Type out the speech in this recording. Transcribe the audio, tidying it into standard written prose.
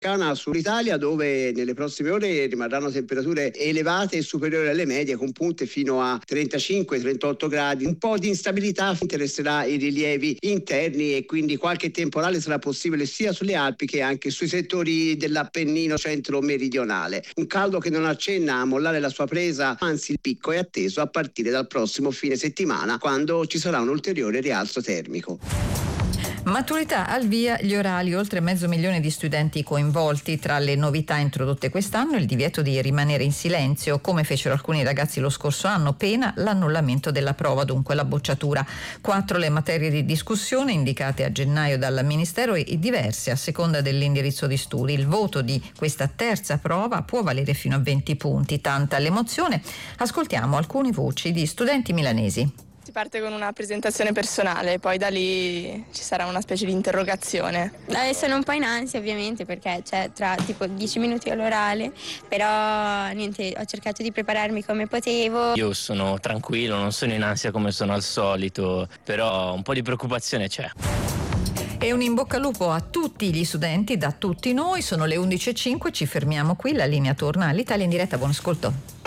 sull'Italia, dove nelle prossime ore rimarranno temperature elevate e superiori alle medie, con punte fino a 35-38 gradi. Un po' di instabilità interesserà i rilievi interni e quindi qualche temporale sarà possibile sia sulle Alpi che anche sui settori dell'Appennino centro-meridionale. Un caldo che non accenna a mollare la sua presa, anzi il picco è atteso a partire dal prossimo fine settimana, quando ci sarà un ulteriore rialzo termico. Maturità, al via gli orali, oltre 500.000 di studenti coinvolti. Tra le novità introdotte quest'anno il divieto di rimanere in silenzio, come fecero alcuni ragazzi lo scorso anno, pena l'annullamento della prova, dunque la bocciatura. 4 le materie di discussione indicate a gennaio dal Ministero e diverse a seconda dell'indirizzo di studi. Il voto di questa terza prova può valere fino a 20 punti, tanta l'emozione. Ascoltiamo alcune voci di studenti milanesi. Si parte con una presentazione personale, poi da lì ci sarà una specie di interrogazione. Sono un po' in ansia ovviamente perché c'è tra tipo 10 minuti all'orale, però niente, ho cercato di prepararmi come potevo. Io sono tranquillo, non sono in ansia come sono al solito, però un po' di preoccupazione c'è. E un in bocca al lupo a tutti gli studenti, da tutti noi. Sono le 11:05, ci fermiamo qui, la linea torna all'Italia in diretta, buon ascolto.